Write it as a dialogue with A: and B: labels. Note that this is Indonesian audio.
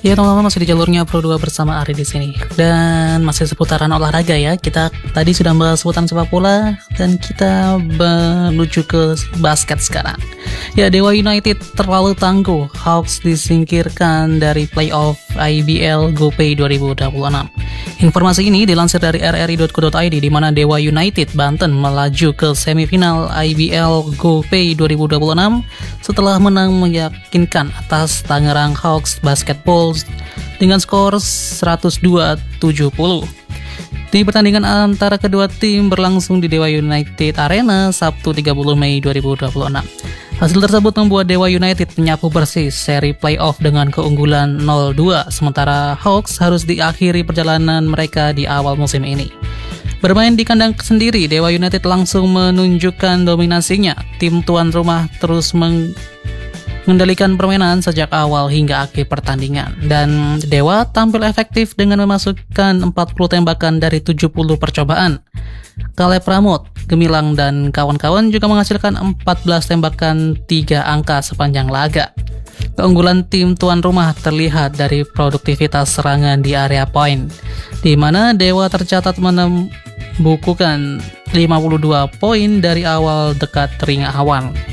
A: Ya teman-teman, masih di jalurnya Pro 2 bersama Ari di sini. Dan masih seputaran olahraga ya. Kita tadi sudah bahas seputar sepak bola dan kita menuju ke basket sekarang. Ya, Dewa United terlalu tangguh. Hawks disingkirkan dari playoff IBL GoPay 2026. Informasi ini dilansir dari rri.co.id di mana Dewa United Banten melaju ke semifinal IBL GoPay 2026 setelah menang meyakinkan atas Tangerang Hawks Basketball dengan skor 102-70. Di pertandingan antara kedua tim berlangsung di Dewa United Arena Sabtu 30 Mei 2026. Hasil tersebut membuat Dewa United menyapu bersih seri playoff dengan keunggulan 0-2, sementara Hawks harus diakhiri perjalanan mereka di awal musim ini. Bermain di kandang sendiri, Dewa United langsung menunjukkan dominasinya. Tim tuan rumah terus mengendalikan permainan sejak awal hingga akhir pertandingan, dan Dewa tampil efektif dengan memasukkan 40 tembakan dari 70 percobaan. Caleb Pramod, Gemilang, dan kawan-kawan juga menghasilkan 14 tembakan 3 angka sepanjang laga. Keunggulan tim tuan rumah terlihat dari produktivitas serangan di area poin, di mana Dewa tercatat membukukan 52 poin dari awal dekat ring awan.